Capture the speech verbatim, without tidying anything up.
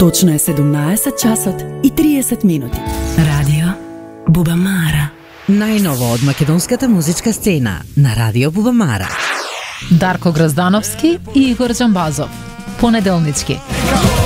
Точно е седумнаесет часот и триесет минути. Радио Бубамара. Најново од македонската музичка сцена на Радио Бубамара. Дарко Граздановски и Игор Джамбазов. Понеделнички.